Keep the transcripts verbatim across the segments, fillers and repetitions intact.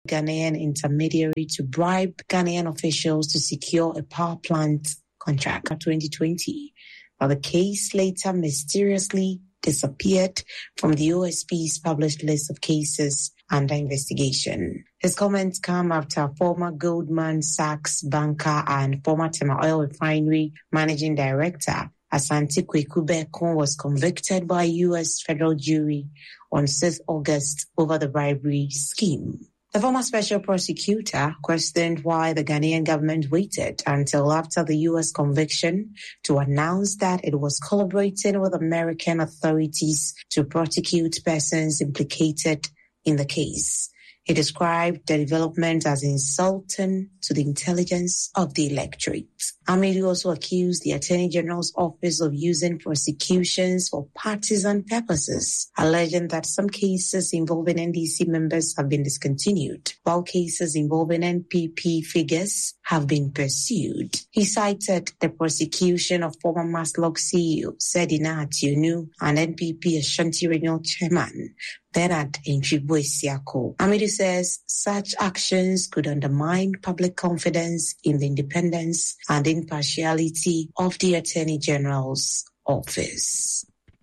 Ghanaian intermediary to bribe Ghanaian officials to secure a power plant contract in twenty twenty. But the case later mysteriously disappeared from the O S P's published list of cases under investigation. His comments come after former Goldman Sachs banker and former Tema Oil Refinery managing director Asante Kweku Bekun was convicted by a U S federal jury on sixth of August over the bribery scheme. The former special prosecutor questioned why the Ghanaian government waited until after the U S conviction to announce that it was collaborating with American authorities to prosecute persons implicated in the case. He described the development as insulting to the intelligence of the electorate. Amidi also accused the Attorney General's office of using prosecutions for partisan purposes, alleging that some cases involving N D C members have been discontinued, while cases involving N P P figures have been pursued. He cited the prosecution of former Maslog C E O Sedina Ationu and N P P Ashanti Regional Chairman Bernard Nchibu-Esiako. Amidi says such actions could undermine public confidence in the independence and impartiality of the Attorney General's office.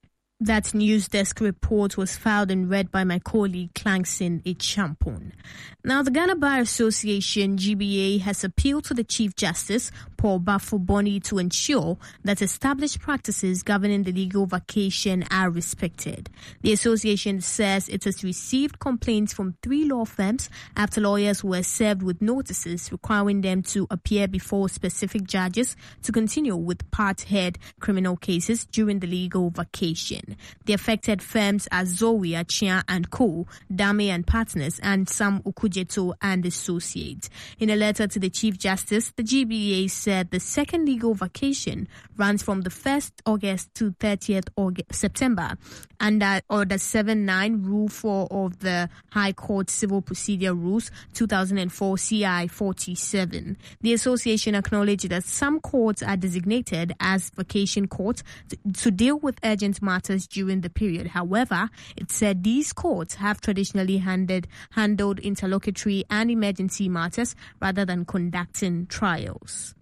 That news desk report was filed and read by my colleague Klangson Ichampon. Now, the Ghana Bar Association, G B A, has appealed to the Chief Justice, Paul Bafo-Boni, to ensure that established practices governing the legal vacation are respected. The association says it has received complaints from three law firms after lawyers were served with notices requiring them to appear before specific judges to continue with part-head criminal cases during the legal vacation. The affected firms are Zoe, Achia and Co., Dame and Partners, and Sam Ukujeto and Associates. In a letter to the Chief Justice, the G B A said the second legal vacation runs from the first of August to thirtieth of September under Order seven nine, Rule four of the High Court Civil Procedure Rules two thousand four C I forty-seven. The association acknowledged that some courts are designated as vacation courts to, to deal with urgent matters during the period. However, it said these courts have traditionally handed, handled interlocutory and emergency matters rather than conducting trials.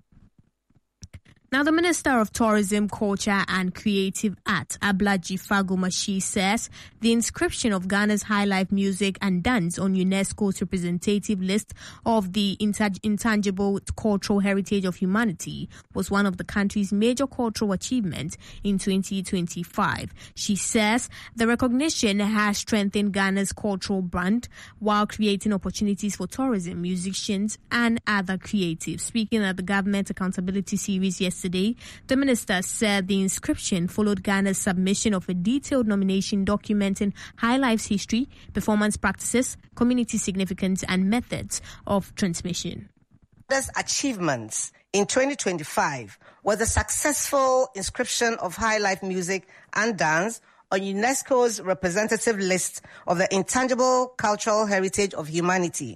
Now, the Minister of Tourism, Culture and Creative Art, Ablaji Fagomashi, says the inscription of Ghana's highlife music and dance on UNESCO's representative list of the intangible cultural heritage of humanity was one of the country's major cultural achievements in twenty twenty-five. She says the recognition has strengthened Ghana's cultural brand while creating opportunities for tourism, musicians and other creatives. Speaking at the Government Accountability Series yesterday, Yesterday, the minister said the inscription followed Ghana's submission of a detailed nomination documenting High Life's history, performance practices, community significance, and methods of transmission. Ghana's achievements in twenty twenty-five was the successful inscription of High Life music and dance on UNESCO's representative list of the intangible cultural heritage of humanity.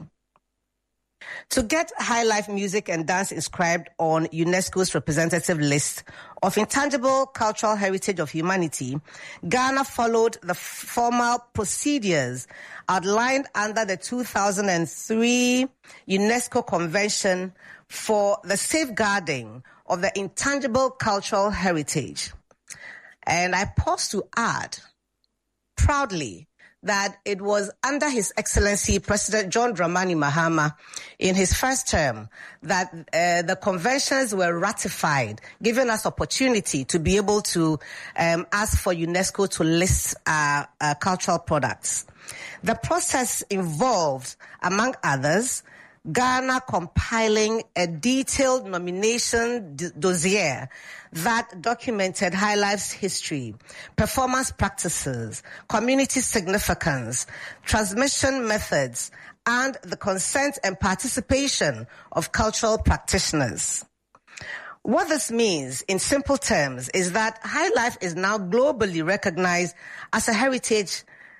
To get High Life music and dance inscribed on UNESCO's representative list of intangible cultural heritage of humanity, Ghana followed the formal procedures outlined under the two thousand three UNESCO Convention for the Safeguarding of the Intangible Cultural Heritage. And I pause to add, proudly, that it was under His Excellency President John Dramani Mahama in his first term that uh, the conventions were ratified, giving us opportunity to be able to um, ask for UNESCO to list our, our cultural products. The process involved, among others, Ghana compiling a detailed nomination d- dossier that documented High Life's history, performance practices, community significance, transmission methods, and the consent and participation of cultural practitioners. What this means, in simple terms, is that High Life is now globally recognized as a heritage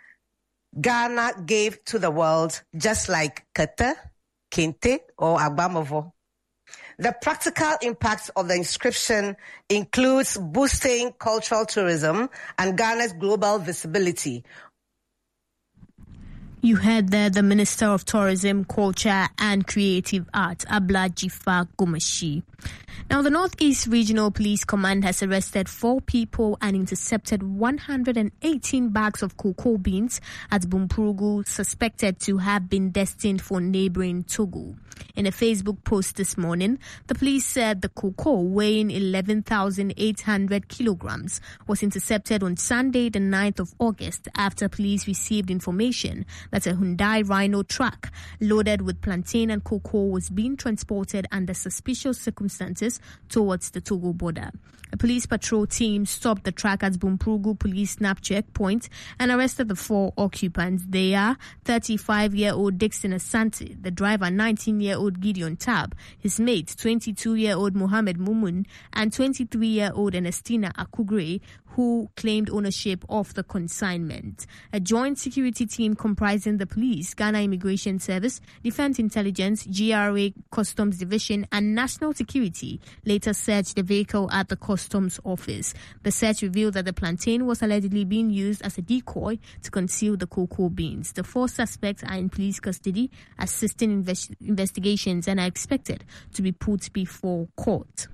Ghana gave to the world, just like Kete, Kente, or Agbamovo. The practical impacts of the inscription includes boosting cultural tourism and Ghana's global visibility. You heard there the Minister of Tourism, Culture and Creative Arts, Abla Jifa Gumashi. Now, the Northeast Regional Police Command has arrested four people and intercepted one hundred eighteen bags of cocoa beans at Bumpurugu, suspected to have been destined for neighboring Togo. In a Facebook post this morning, the police said the cocoa, weighing eleven thousand eight hundred kilograms, was intercepted on Sunday, the ninth of August, after police received information that a Hyundai Rhino truck loaded with plantain and cocoa was being transported under suspicious circumstances towards the Togo border. A police patrol team stopped the truck at Bumpurugu Police Snap checkpoint and arrested the four occupants. They are thirty-five-year-old Dixon Asante, the driver nineteen-year-old Gideon Tab, his mate twenty-two-year-old Mohammed Mumun, and twenty-three-year-old Ernestina Akugre, who claimed ownership of the consignment. A joint security team comprising the police, Ghana Immigration Service, Defense Intelligence, G R A Customs Division, and National Security later searched the vehicle at the Customs Office. The search revealed that the plantain was allegedly being used as a decoy to conceal the cocoa beans. The four suspects are in police custody, assisting invest- investigations, and are expected to be put before court.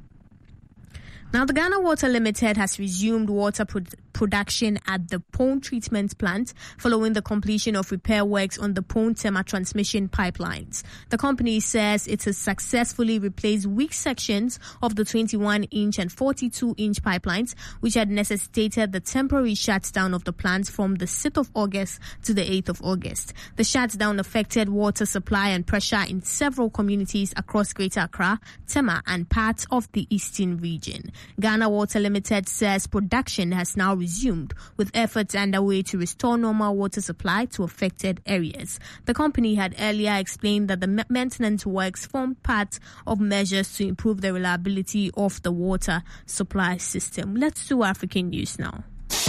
Now, the Ghana Water Limited has resumed water pro- production at the Pone Treatment Plant following the completion of repair works on the Pone Tema transmission pipelines. The company says it has successfully replaced weak sections of the twenty-one inch and forty-two inch pipelines, which had necessitated the temporary shutdown of the plant from the sixth of August to the eighth of August. The shutdown affected water supply and pressure in several communities across Greater Accra, Tema, and parts of the eastern region. Ghana Water Limited says production has now resumed, with efforts underway to restore normal water supply to affected areas. The company had earlier explained that the maintenance works formed part of measures to improve the reliability of the water supply system. Let's do African news now.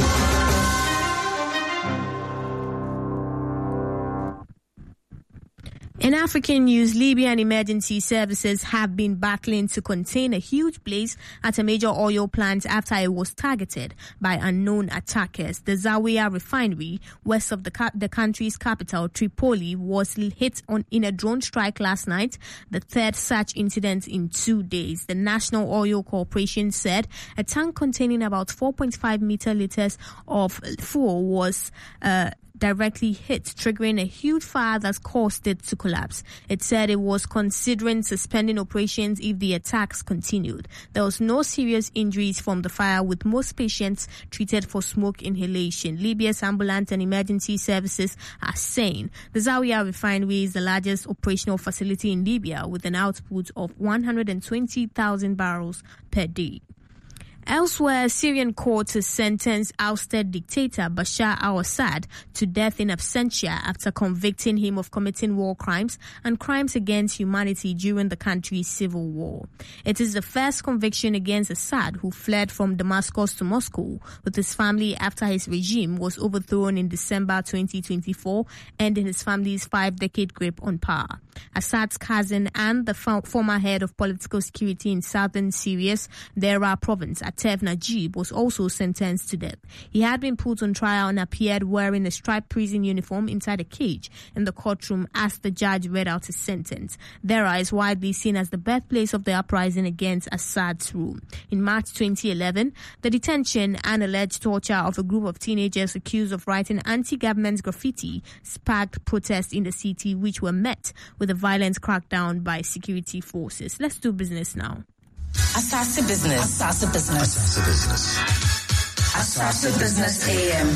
In African news, Libyan emergency services have been battling to contain a huge blaze at a major oil plant after it was targeted by unknown attackers. The Zawiya refinery, west of the, ca- the country's capital, Tripoli, was hit on in a drone strike last night, the third such incident in two days. The National Oil Corporation said a tank containing about four point five meter liters of fuel was uh, directly hit, triggering a huge fire that caused it to collapse. It said it was considering suspending operations if the attacks continued. There was no serious injuries from the fire, with most patients treated for smoke inhalation. Libya's ambulance and emergency services are saying the Zawiya refinery is the largest operational facility in Libya, with an output of one hundred twenty thousand barrels per day. Elsewhere, Syrian courts has sentenced ousted dictator Bashar al-Assad to death in absentia after convicting him of committing war crimes and crimes against humanity during the country's civil war. It is the first conviction against Assad, who fled from Damascus to Moscow with his family after his regime was overthrown in December twenty twenty-four, ending his family's five-decade grip on power. Assad's cousin and the f- former head of political security in southern Syria's Deraa province, Atef Najib, was also sentenced to death. He had been put on trial and appeared wearing a striped prison uniform inside a cage in the courtroom as the judge read out his sentence. Deraa is widely seen as the birthplace of the uprising against Assad's rule. In March twenty eleven, the detention and alleged torture of a group of teenagers accused of writing anti-government graffiti sparked protests in the city, which were met with a violent crackdown by security forces. Let's do business now. Asasa Business. Asasa Business. Asasa Business. Asasa Business A M.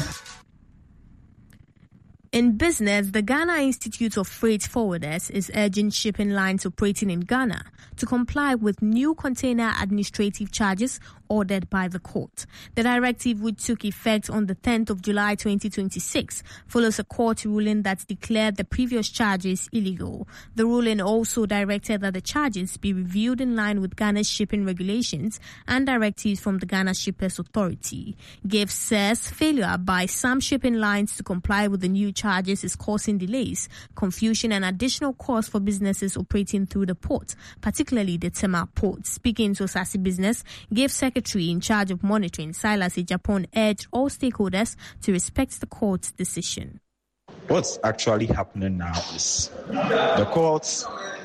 In business, the Ghana Institute of Freight Forwarders is urging shipping lines operating in Ghana to comply with new container administrative charges ordered by the court. The directive, which took effect on the tenth of July twenty twenty-six, follows a court ruling that declared the previous charges illegal. The ruling also directed that the charges be reviewed in line with Ghana's shipping regulations and directives from the Ghana Shippers Authority. GIF says failure by some shipping lines to comply with the new charges is causing delays, confusion, and additional costs for businesses operating through the port, particularly the Tema port. Speaking to Asasa Business, GIF Secretary in charge of monitoring, Silas Ejapon, urged all stakeholders to respect the court's decision. what's actually happening now is the courts